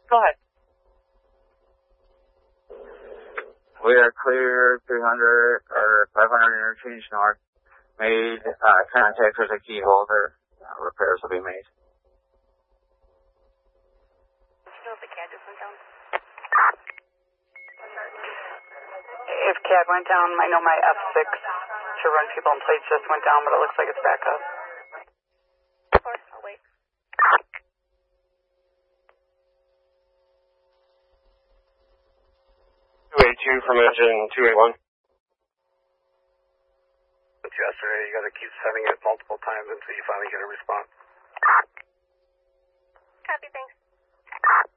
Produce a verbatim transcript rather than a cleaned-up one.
Go ahead. We are clear three hundred or five hundred interchange north. Made uh, contact with a key holder. Uh, repairs will be made. You know if the C A D just went down? If C A D went down, I know my F six to run people and plates just went down, but it looks like it's back up. Of course, I'll wait. two eighty-two from engine two eighty-one. Yesterday, you got to keep sending it multiple times until you finally get a response. Copy, thanks.